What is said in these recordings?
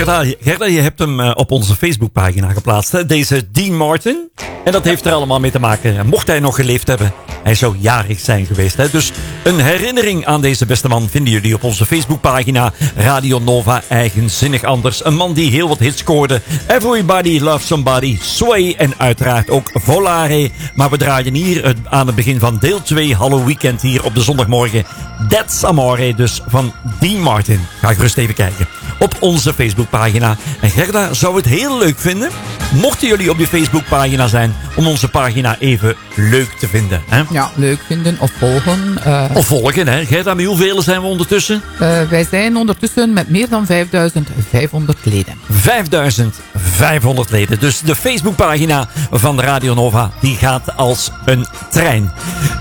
Gerda, je hebt hem op onze Facebookpagina geplaatst. Hè? Deze Dean Martin. En dat heeft er allemaal mee te maken. Mocht hij nog geleefd hebben, hij zou jarig zijn geweest. Hè? Dus een herinnering aan deze beste man vinden jullie op onze Facebookpagina Radio Nova Eigenzinnig Anders. Een man die heel wat hits scoorde. Everybody Loves Somebody, Sway en uiteraard ook Volare. Maar we draaien hier aan het begin van deel 2 Hallo Weekend hier op de zondagmorgen. That's Amore, dus van Dean Martin. Ga gerust even kijken op onze Facebookpagina. En Gerda zou het heel leuk vinden, mochten jullie op die Facebookpagina zijn, om onze pagina even leuk te vinden. Hè? Ja, leuk vinden of volgen. Of volgen, hè. Gerda, met hoeveel zijn we ondertussen? Wij zijn ondertussen met meer dan 5500 leden. 5500 leden. Dus de Facebookpagina van Radio Nova, die gaat als een trein.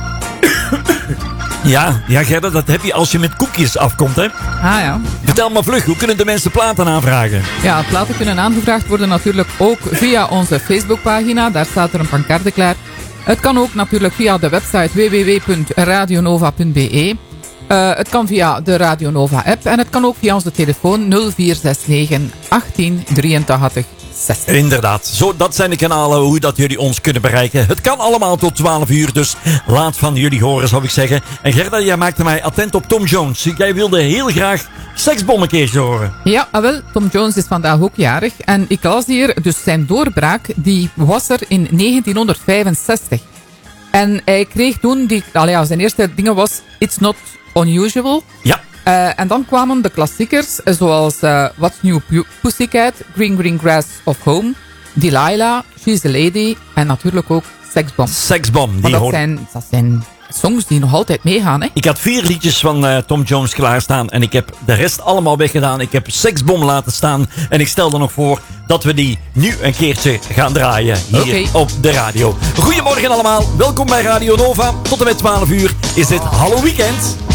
Ja, Gerda, dat heb je als je met koekjes afkomt, hè? Ah ja. Vertel maar vlug, hoe kunnen de mensen platen aanvragen? Ja, platen kunnen aangevraagd worden natuurlijk ook via onze Facebookpagina. Daar staat er een pancarte klaar. Het kan ook natuurlijk via de website www.radionova.be. Het kan via de Radio Nova app en het kan ook via onze telefoon 0469 1883 60. Inderdaad, dat zijn de kanalen hoe dat jullie ons kunnen bereiken. Het kan allemaal tot 12 uur, dus laat van jullie horen, zou ik zeggen. En Gerda, jij maakte mij attent op Tom Jones. Jij wilde heel graag Seksbom een keertje horen. Ja, wel, Tom Jones is vandaag ook jarig. En ik las hier, dus zijn doorbraak, die was er in 1965. En hij kreeg toen, zijn eerste dingen was It's Not Unusual. Ja. En dan kwamen de klassiekers, zoals What's New Pussycat, Green Green Grass of Home, Delilah, She's a Lady en natuurlijk ook Seksbom. Seksbom, dat zijn songs die nog altijd meegaan, hè? Ik had 4 liedjes van Tom Jones klaarstaan en ik heb de rest allemaal weggedaan. Ik heb Seksbom laten staan en ik stel er nog voor dat we die nu een keertje gaan draaien hier op de radio. Goedemorgen allemaal, welkom bij Radio Nova. Tot en met 12 uur is dit Hallo Weekend.